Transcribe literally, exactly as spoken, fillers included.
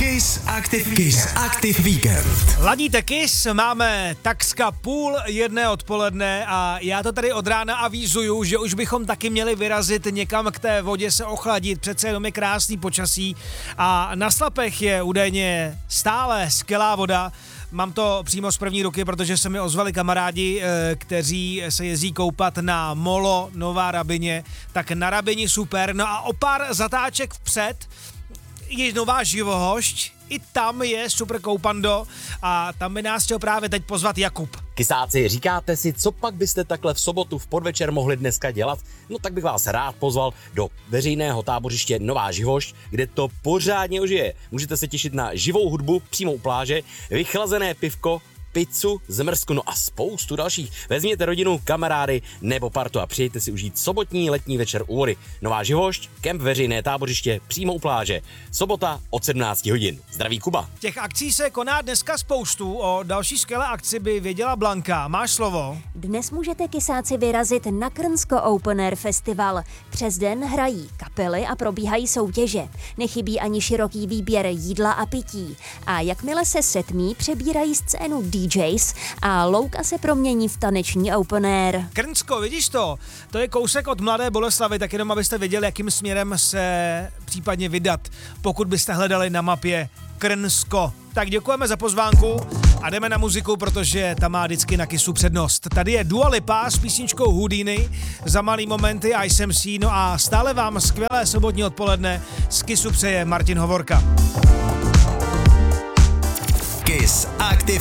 Kiss Active, Kiss Active Weekend. Ladíte Kiss, máme takřka půl jedné odpoledne a já to tady od rána avízuju, že už bychom taky měli vyrazit někam k té vodě se ochladit, přece jenom je krásný počasí a na Slapech je údajně stále skvělá voda. Mám to přímo z první ruky, protože se mi ozvali kamarádi, kteří se jezdí koupat na Molo Nová Rabyně, tak na Rabyni super, no a o pár zatáček vpřed je Nová Živohošť, i tam je super koupando a tam by nás chtěl právě teď pozvat Jakub. Kysáci, říkáte si, co pak byste takhle v sobotu v podvečer mohli dneska dělat? No tak bych vás rád pozval do veřejného tábořiště Nová Živošť, kde to pořádně ožije. Můžete se těšit na živou hudbu přímo u pláže, vychlazené pivko, pizzu, zmrzku, no a spoustu dalších. Vezměte rodinu, kamarády nebo partu a přijďte si užít sobotní letní večer u vody. Nová Živošť, kemp veřejné tábořiště přímo u pláže. Sobota od sedmnáct hodin. Zdraví Kuba. Těch akcí se koná dneska spoustu, o další skvělé akci by věděla Blanka. Máš slovo? Dnes můžete Kysáci vyrazit na Krnsko Open Air Festival. Přes den hrají kapely a probíhají soutěže. Nechybí ani široký výběr jídla a pití. A jakmile se setmí, přebírají scénu D Js a louka se promění v taneční open air. Krnsko, vidíš to? To je kousek od Mladé Boleslavi, tak jenom abyste věděli, jakým směrem se případně vydat, pokud byste hledali na mapě Krnsko. Tak děkujeme za pozvánku a jdeme na muziku, protože ta má vždycky na Kissu přednost. Tady je Dua Lipa s písničkou Houdini, za malý momenty Ice M C, no a stále vám skvělé sobotní odpoledne z Kissu přeje Martin Hovorka. Kiss Active